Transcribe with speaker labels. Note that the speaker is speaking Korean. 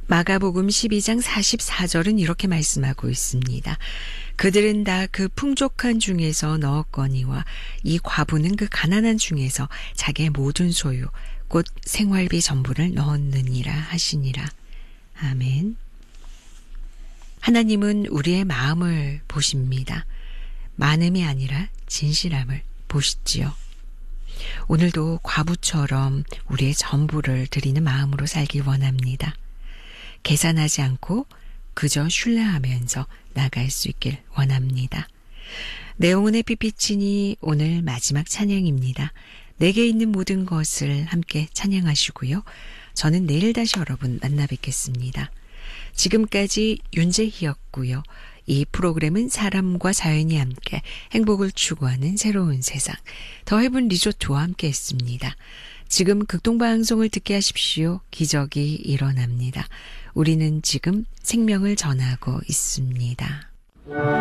Speaker 1: 마가복음 12장 44절은 이렇게 말씀하고 있습니다. 그들은 다 그 풍족한 중에서 넣었거니와 이 과부는 그 가난한 중에서 자기의 모든 소유 곧 생활비 전부를 넣었느니라 하시니라. 아멘. 하나님은 우리의 마음을 보십니다. 많음이 아니라 진실함을 보시지요. 오늘도 과부처럼 우리의 전부를 드리는 마음으로 살길 원합니다. 계산하지 않고 그저 신뢰하면서 나갈 수 있길 원합니다. 내용은의 피피친이 오늘 마지막 찬양입니다. 내게 있는 모든 것을 함께 찬양하시고요. 저는 내일 다시 여러분 만나 뵙겠습니다. 지금까지 윤재희였고요. 이 프로그램은 사람과 자연이 함께 행복을 추구하는 새로운 세상 더 헤븐 리조트와 함께 했습니다. 지금 극동방송을 듣게 하십시오. 기적이 일어납니다. 우리는 지금 생명을 전하고 있습니다.